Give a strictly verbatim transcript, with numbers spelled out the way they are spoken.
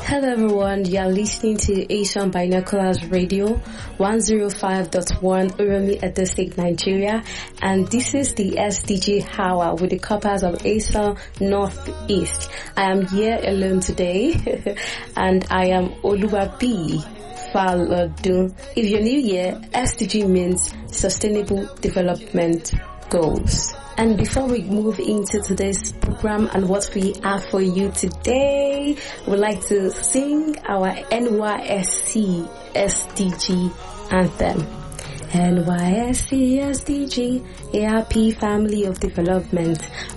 Hello everyone, you are listening to Asian Binoculars Radio one oh five point one Uromi Edo State, Nigeria, and this is the S D G Hour with the corpers of Asian Northeast. I am here alone today and I am Oluwabi Falodun. If you're new here, S D G means Sustainable Development Goals. And before we move into today's program and what we have for you today, we'd like to sing our N Y S C S D G anthem. N Y S C S D G, a happy family of development.